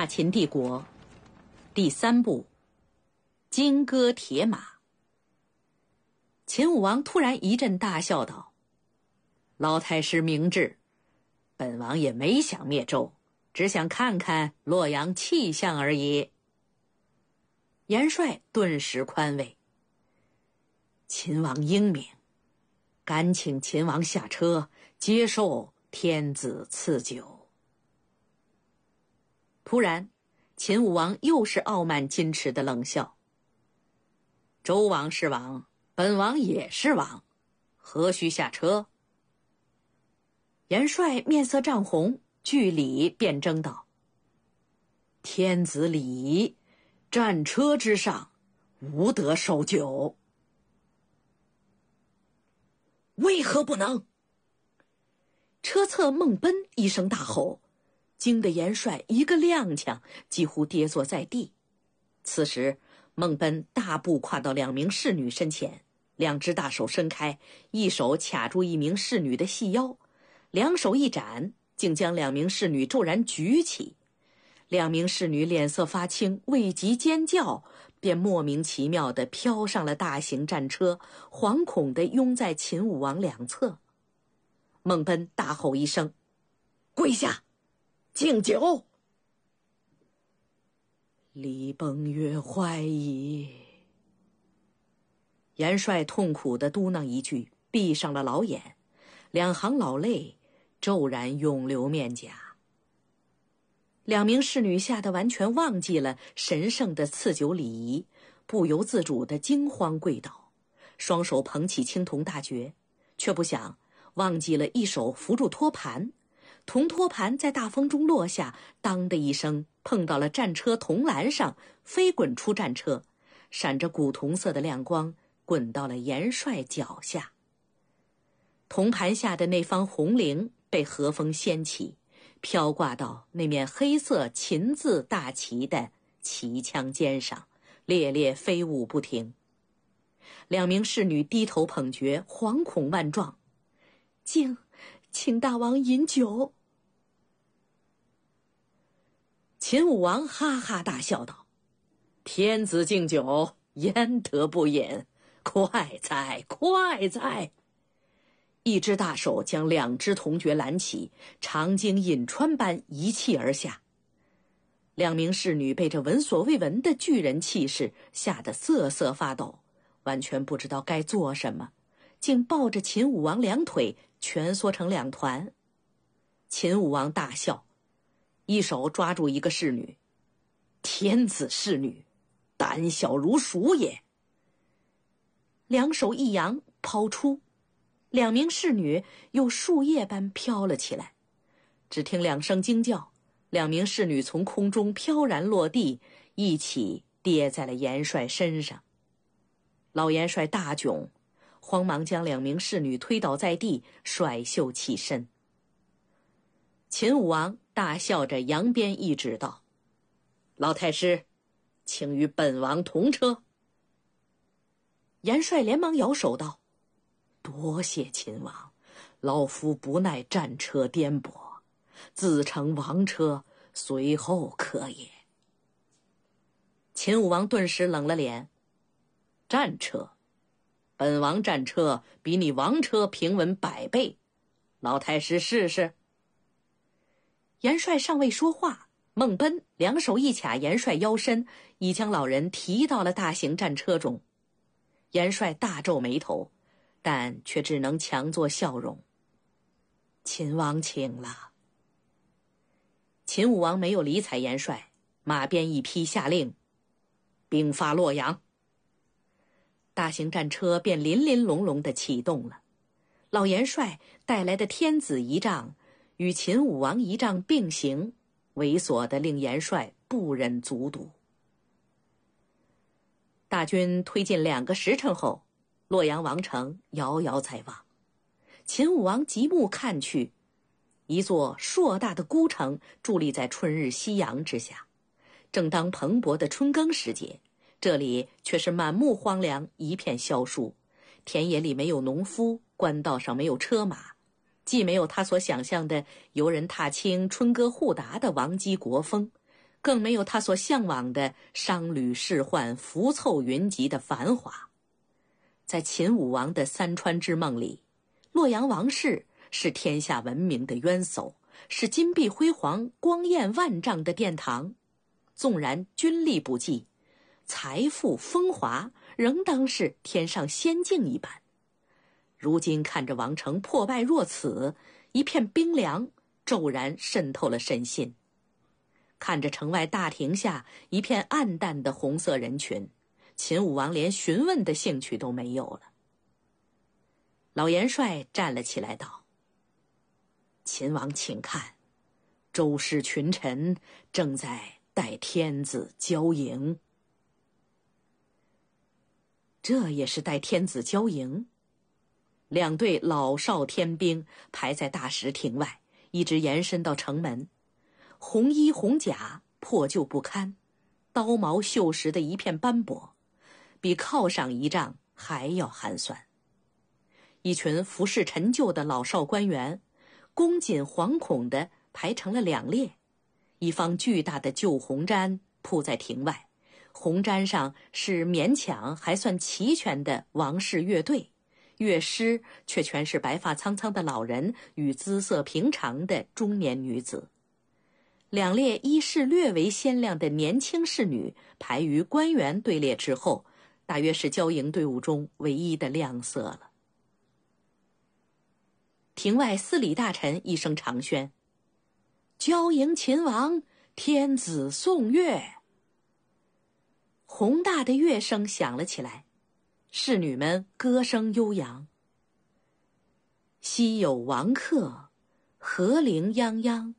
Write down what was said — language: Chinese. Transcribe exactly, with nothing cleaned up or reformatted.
大秦帝国第三部金戈铁马。秦武王突然一阵大笑道：老太师明智，本王也没想灭周，只想看看洛阳气象而已。元帅顿时宽慰：秦王英明，敢请秦王下车，接受天子赐酒。突然，秦武王又是傲慢矜持的冷笑：周王是王，本王也是王，何须下车？元帅面色涨红，据理辩争道：天子礼仪，战车之上无得受酒。为何不能？车侧孟奔一声大吼，惊得元帅一个踉跄，几乎跌坐在地。此时孟奔大步跨到两名侍女身前，两只大手伸开，一手卡住一名侍女的细腰，两手一展，竟将两名侍女骤然举起。两名侍女脸色发青，未及尖叫，便莫名其妙地飘上了大型战车，惶恐地拥在秦武王两侧。孟奔大吼一声：跪下，敬酒！礼崩乐坏矣。元帅痛苦地嘟囔一句，闭上了老眼，两行老泪骤然涌流面颊。两名侍女吓得完全忘记了神圣的赐酒礼仪，不由自主地惊慌跪倒，双手捧起青铜大爵，却不想忘记了一手扶住托盘，铜托盘在大风中落下，当的一声碰到了战车铜栏上，飞滚出战车，闪着古铜色的亮光，滚到了元帅脚下。铜盘下的那方红绫被和风掀起，飘挂到那面黑色秦字大旗的旗枪尖上，猎猎飞舞不停。两名侍女低头捧爵，惶恐万状：敬请大王饮酒。秦武王哈哈大笑道：天子敬酒，焉得不饮？快哉快哉！一只大手将两只铜爵拦起，长经引穿般一气而下。两名侍女被这闻所未闻的巨人气势吓得瑟瑟发抖，完全不知道该做什么，竟抱着秦武王两腿蜷缩成两团。秦武王大笑，一手抓住一个侍女：天子侍女，胆小如鼠也。两手一扬，抛出，两名侍女又树叶般飘了起来。只听两声惊叫，两名侍女从空中飘然落地，一起跌在了元帅身上。老元帅大窘，慌忙将两名侍女推倒在地，甩袖起身。秦武王大笑着扬鞭一指道：老太师，请与本王同车。元帅连忙摇手道：多谢秦王，老夫不耐战车颠簸，自乘王车，随后可也。秦武王顿时冷了脸：战车？本王战车比你王车平稳百倍，老太师试试。元帅尚未说话，孟奔两手一卡元帅腰身，已将老人提到了大型战车中。元帅大皱眉头，但却只能强作笑容：秦王请了。秦武王没有理睬元帅，马鞭一劈，下令兵发洛阳。大型战车便林林隆隆地启动了。老元帅带来的天子仪仗与秦武王仪仗并行，猥琐地令元帅不忍卒睹。大军推进两个时辰后，洛阳王城遥遥在望。秦武王极目看去，一座硕大的孤城伫立在春日夕阳之下。正当蓬勃的春耕时节，这里却是满目荒凉，一片萧疏。田野里没有农夫，官道上没有车马，既没有他所想象的游人踏青、春歌互答的王姬国风， 更没有他所向往的商旅仕宦、浮凑云集的繁华。在秦武王的三川之梦里，洛阳王室是天下闻名的渊薮，是金碧辉煌、光艳万丈的殿堂。纵然军力不济，财富风华仍当是天上仙境一般。如今看着王城破败若此，一片冰凉骤然渗透了身心。看着城外大亭下一片暗淡的红色人群，秦武王连询问的兴趣都没有了。老元帅站了起来道：秦王请看，周氏群臣正在待天子交迎。这也是待天子交迎？两队老少天兵排在大石亭外，一直延伸到城门。红衣红甲，破旧不堪，刀矛锈蚀的一片斑驳，比犒赏仪仗还要寒酸。一群服饰陈旧的老少官员，恭谨惶恐地排成了两列。一方巨大的旧红毡铺在亭外，红毡上是勉强还算齐全的王室乐队，乐师却全是白发苍苍的老人与姿色平常的中年女子。两列衣饰略为鲜亮的年轻侍女排于官员队列之后，大约是交迎队伍中唯一的亮色了。庭外司礼大臣一声长宣：交迎秦王，天子颂乐。宏大的乐声响了起来，侍女们歌声悠扬。昔有王客，和铃泱泱，